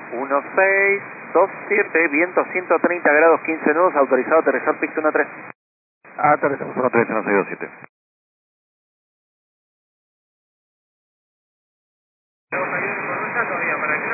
1627, viento 130 grados, 15 nudos, autorizado aterrizar PIX 13. Aterrizamos 13, 1627. Todavía para acá.